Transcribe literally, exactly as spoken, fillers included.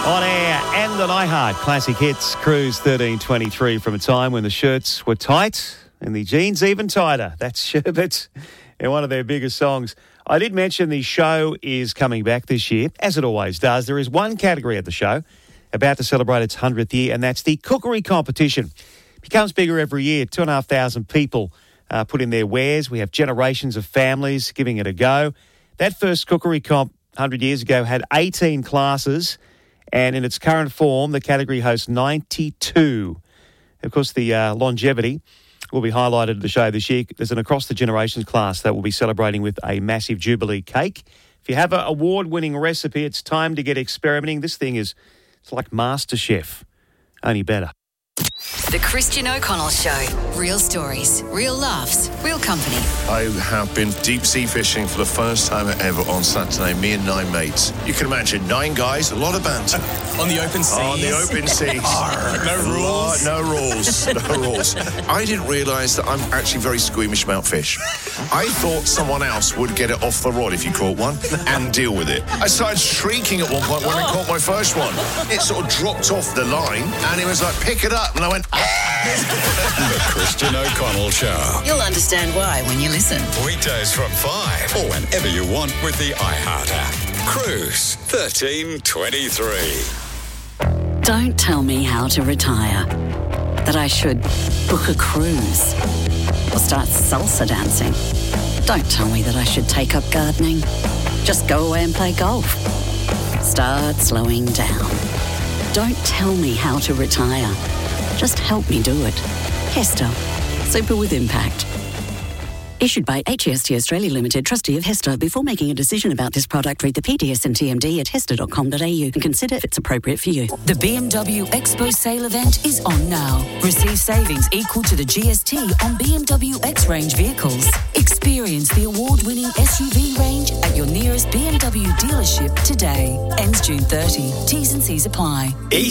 On air and on iHeart, classic hits, Cruise thirteen twenty-three, from a time when the shirts were tight and the jeans even tighter. That's Sherbet in one of their biggest songs. I did mention the show is coming back this year, as it always does. There is one category at the show about to celebrate its hundredth year, and that's the cookery competition. It becomes bigger every year. Two and a half thousand people uh, put in their wares. We have generations of families giving it a go. That first cookery comp one hundred years ago had eighteen classes, and in its current form, the category hosts ninety-two. Of course, the uh, longevity will be highlighted at the show this year. There's an Across the Generations class that will be celebrating with a massive Jubilee cake. If you have an award-winning recipe, it's time to get experimenting. This thing is it's like MasterChef, only better. The Christian O'Connell Show. Real stories, real laughs, real company. I have been deep sea fishing for the first time ever on Saturday, me and nine mates. You can imagine, nine guys, a lot of banter. On the open seas? On the open seas. No rules? No rules. No rules. I didn't realise that I'm actually very squeamish about fish. I thought someone else would get it off the rod if you caught one and deal with it. I started shrieking at one point when I caught my first one. It sort of dropped off the line and it was like, pick it up. And I went, The Christian O'Connell Show. You'll understand why when you listen. Weekdays from five or whenever you want with the iHeart app. Cruise thirteen twenty-three. Don't tell me how to retire. That I should book a cruise or start salsa dancing. Don't tell me that I should take up gardening. Just go away and play golf. Start slowing down. Don't tell me how to retire. Just help me do it. Hester. Super with impact. Issued by H E S T Australia Limited, trustee of Hester. Before making a decision about this product, read the P D S and T M D at hester dot com dot a u and consider if it's appropriate for you. The B M W Expo sale event is on now. Receive savings equal to the G S T on B M W X-Range vehicles. Experience the award-winning S U V range at your nearest B M W dealership today. Ends June thirtieth. T's and C's apply.